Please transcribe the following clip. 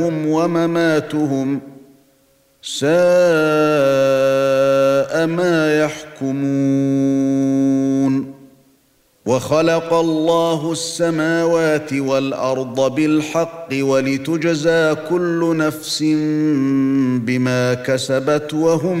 ومماتهم ساء ما يحكمون وخلق الله السماوات والأرض بالحق ولتجزى كل نفس بما كسبت وهم